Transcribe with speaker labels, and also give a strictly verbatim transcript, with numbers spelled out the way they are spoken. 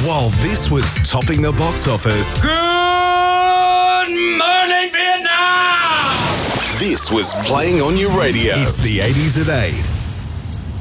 Speaker 1: while this was topping the box office.
Speaker 2: Good morning, Vietnam!
Speaker 1: This was playing on your radio. It's the eighties at eight.